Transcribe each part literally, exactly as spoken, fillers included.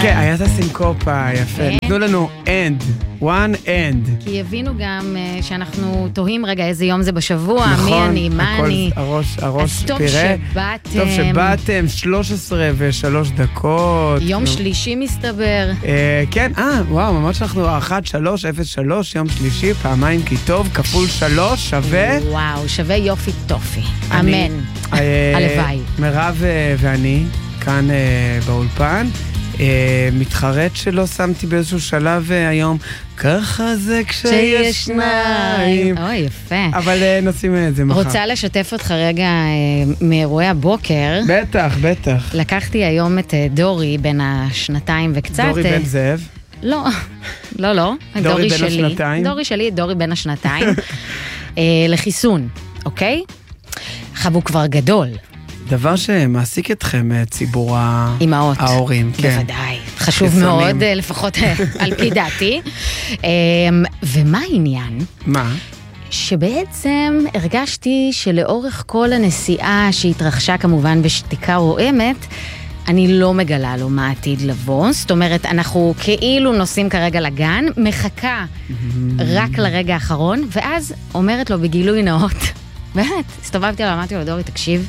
כן, היה את הסינקופה, יפה. תנו לנו end, one end. כי הבינו גם שאנחנו תוהים רגע איזה יום זה בשבוע, מי אני, מה אני. הראש, הראש פירה. אז טוב שבאתם. טוב שבאתם, שלוש עשרה ושלוש דקות. יום שלישי מסתבר. כן, אה, וואו, ממש אנחנו אחת שלוש אפס שלוש, יום שלישי, פעמיים כי טוב, כפול שלוש, שווה. וואו, שווה יופי טופי. אמן. הלוואי. מירב ואני, כאן באולפן. מתחרט שלא שמתי באיזשהו שלב היום, ככה זה כשיש שניים. אוי, יפה. אבל נשים את זה מחר. רוצה לשתף אותך רגע מאירועי הבוקר. בטח, בטח. לקחתי היום את דורי בין השנתיים וקצת. דורי בן זאב? לא, לא, לא. דורי בין השנתיים? דורי שלי, דורי בין השנתיים. לחיסון, אוקיי? חבו כבר גדול. דבר שמעסיק אתכם, ציבור אימהות. ההורים. בוודאי. חשוב מאוד, לפחות על פי דעתי. ומה העניין? מה? שבעצם הרגשתי שלאורך כל הנסיעה שהתרחשה כמובן בשתיקה רועמת, אני לא מגלה לו מה עתיד לבוא. זאת אומרת, אנחנו כאילו נוסעים כרגע לגן, מחכה רק לרגע האחרון, ואז אומרת לו בגילוי נאות, באמת, הסתובבתי לו, אמרתי לו, דורי, תקשיב,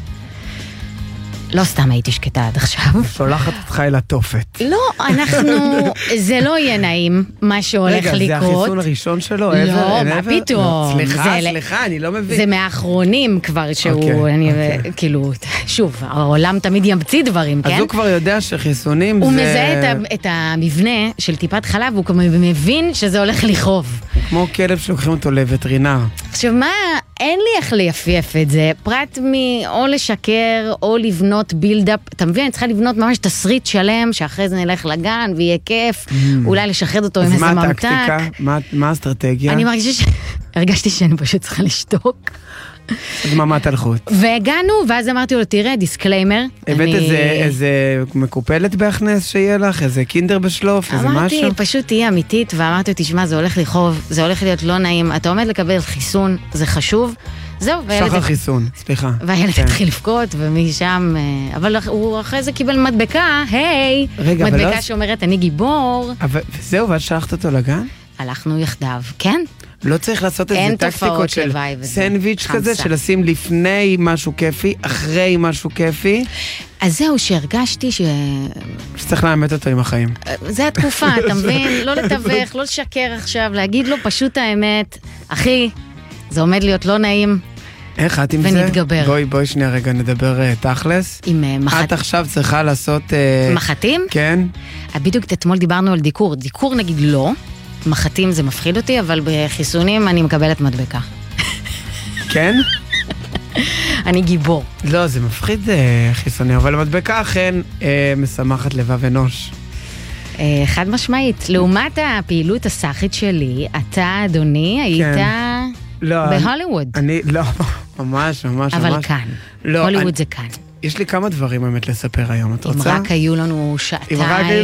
לא סתם הייתי שקטה עד עכשיו. שולחת אותך אל התופת. לא, אנחנו, זה לא יהיה נעים, מה שהולך לקרות. רגע, זה החיסון הראשון שלו? לא, מה פתאום? סליחה, סליחה, אני לא מבין. זה מהאחרונים כבר שהוא, כאילו, שוב, העולם תמיד ימציא דברים, כן? אז הוא כבר יודע שחיסונים זה... הוא מזהה את המבנה של טיפת חלב, הוא כבר מבין שזה הולך לכאוב. כמו כלב שלוקחים אותו לווטרינר. עכשיו, מה, אין לי איך ליפייף את זה, פרט מאו לשקר, או לבנות בילדאפ, אתה מבין, אני צריכה לבנות ממש תסריט שלם, שאחרי זה נלך לגן, ויהיה כיף, אולי לשחד אותו עם איזה ממתק. אז מה הטקטיקה? מה האסטרטגיה? אני מרגישה ש... הרגשתי שאני פשוט צריכה לשתוק. דממת הלכות. והגענו, ואז אמרתי לו, תראה, דיסקליימר. הבאת איזה מקופלת בהכנס שיהיה לך, איזה קינדר בשלוף, איזה משהו? אמרתי, פשוט תהיה אמיתית, ואמרתי לו, תשמע, זה הולך לכאוב, זה הולך להיות לא נעים, אתה עומד לקבל חיסון, זה חשוב. זהו, שחר חיסון, סליחה. והילד התחיל לבכות, ומשם, אבל הוא אחרי זה קיבל מדבקה, היי, מדבקה שאומרת, אני גיבור. וזהו, ואת שלחת אותו לגן? הלכנו יחדיו, כן. לא צריך לעשות איזה טקטיקות של סנדוויץ' כזה, של לשים לפני משהו כיפי, אחרי משהו כיפי. אז זהו, שהרגשתי ש... שצריך לאמת אותו עם החיים. זה התקופה, אתה מבין? לא לתווך, לא לשקר עכשיו, להגיד לו פשוט האמת, אחי, זה עומד להיות לא נעים. איך את עם זה? ונתגבר. בואי, בואי שנייה רגע נדבר תכלס. עם מחט... את עכשיו צריכה לעשות... מחטים? כן. בדיוק אתמול דיברנו על דיקור. דיקור נגיד לא. מחטים זה מפחיד אותי, אבל בחיסונים אני מקבלת מדבקה. כן? אני גיבור. לא, זה מפחיד חיסונים, אבל מדבקה אכן משמחת לבב אנוש. חד משמעית. לעומת הפעילות הסאחית שלי, אתה, אדוני, היית בהוליווד. אני, לא, ממש, ממש, ממש. אבל כאן. הוליווד זה כאן. יש לי כמה דברים באמת לספר היום, את רוצה? אם רק היו לנו שעתיים,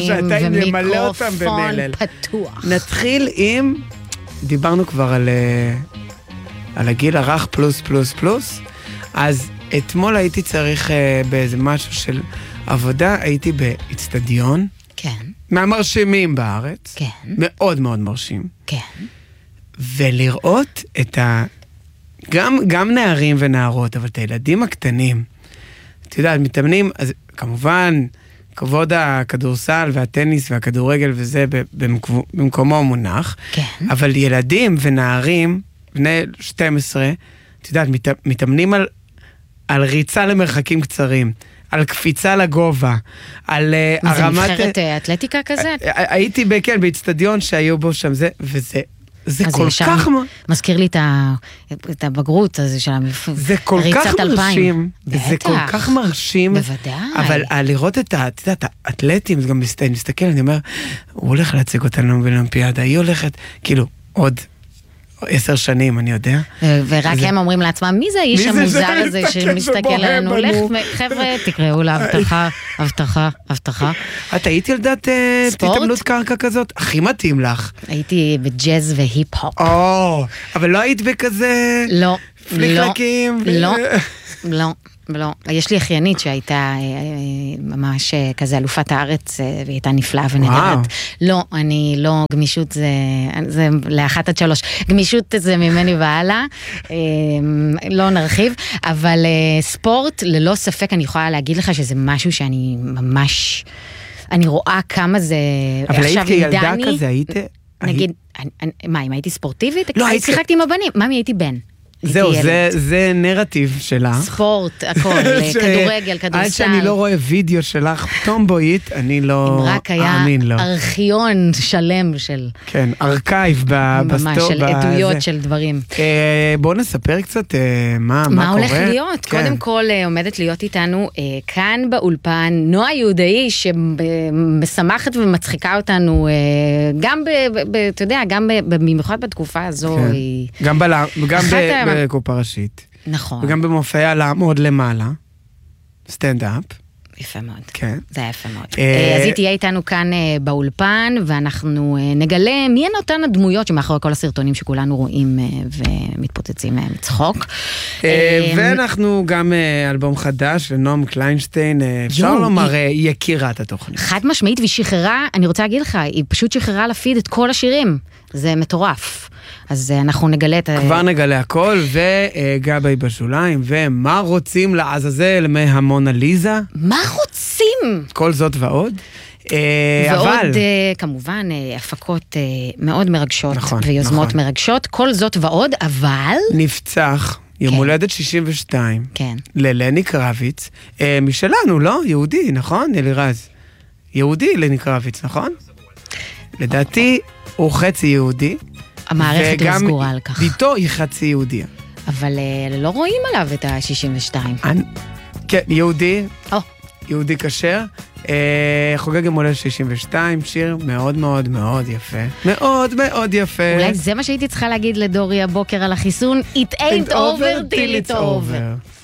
ומיקרופון פתוח. נתחיל עם, דיברנו כבר על, על הגיל הרך פלוס פלוס פלוס, אז אתמול הייתי צריך באיזה משהו של עבודה, הייתי באצטדיון. כן. מהמרשימים בארץ. כן. מאוד מאוד מרשים. כן. ולראות את ה... גם, גם נערים ונערות, אבל את הילדים הקטנים, אתה יודע, מתאמנים, אז כמובן, כבוד הכדורסל והטניס והכדורגל וזה במקומו מונח, כן. אבל ילדים ונערים, בני שתים עשרה, אתה יודע, מת, מתאמנים על, על ריצה למרחקים קצרים, על קפיצה לגובה, על מה הרמת... זה נבחרת אתלטיקה כזה? הייתי, כן, באצטדיון שהיו בו שם זה, וזה... זה כל כך... מזכיר לי את הבגרות הזה של המפעיל. זה כל כך מרשים. זה כל כך מרשים. בוודאי. אבל לראות את האתלטים, זה גם מסתכל, אני אומר, הוא הולך להציג אותנו באולימפיאדה, היא הולכת, כאילו, עוד עשר שנים, אני יודע. ורק הם אומרים לעצמם, מי זה האיש המוזר הזה שמסתכל עלינו? חבר'ה, תקראו לה הבטחה, הבטחה, הבטחה. את היית ילדת התעמלות קרקע כזאת? הכי מתאים לך. הייתי בג'אז והיפ-הופ. או, אבל לא היית בכזה... לא. פליקלקים? לא, לא. לא, יש לי אחיינית שהייתה ממש כזה אלופת הארץ, והיא הייתה נפלאה ונהדרת. לא, אני לא, גמישות זה, זה לאחת עד שלוש. גמישות זה ממני והלאה, לא נרחיב, אבל ספורט, ללא ספק אני יכולה להגיד לך שזה משהו שאני ממש, אני רואה כמה זה, אבל היית כילדה כזה, היית... נגיד, מה, אם הייתי ספורטיבית? לא, הייתי שיחקתי עם הבנים, ממי הייתי בן. זהו, זה, זה נרטיב שלך. ספורט, הכל, כדורגל, כדורסל. עד שאני לא רואה וידאו שלך טומבואית, אני לא אאמין לו. אם רק היה ארכיון שלם של... כן, ארכייב בסטור. ממש, של עדויות של דברים. בואו נספר קצת מה קורה. מה הולך להיות? קודם כל עומדת להיות איתנו כאן באולפן, נועה יהודאי, שמשמחת ומצחיקה אותנו, גם, אתה יודע, גם במיוחד בתקופה הזו. גם בקופה ראשית. נכון. וגם במופע לעמוד למעלה. סטנד-אפ. יפה מאוד. כן. זה היה יפה מאוד. אז היא תהיה איתנו כאן באולפן, ואנחנו נגלה מי הן אותן הדמויות שמאחורי כל הסרטונים שכולנו רואים ומתפוצצים מצחוק. ואנחנו גם אלבום חדש לנועם קליינשטיין, אפשר לומר יקירת התוכנית. חד משמעית, והיא שחררה, אני רוצה להגיד לך, היא פשוט שחררה לפיד את כל השירים. זה מטורף. אז אנחנו נגלה את... כבר נגלה הכל, וגבי בשוליים, ומה רוצים לעזאזל מהמונליזה? מה רוצים? כל זאת ועוד. ועוד, כמובן, הפקות מאוד מרגשות, ויוזמות מרגשות, כל זאת ועוד, אבל... נפצח, יום הולדת שישים ושתיים, ללני קרביץ, משלנו, לא? יהודי, נכון? אלירז. יהודי לני קרביץ, נכון? לדעתי, הוא חצי יהודי. המערכת לא סגורה על כך. ביתו היא חצי יהודיה. אבל לא רואים עליו את ה-שישים ושתיים. כן, יהודי, יהודי כשר, חוגג יום הולדת שישים ושתיים, שיר מאוד מאוד מאוד יפה. מאוד מאוד יפה. אולי זה מה שהייתי צריכה להגיד לדורי הבוקר על החיסון, It ain't over till it's over.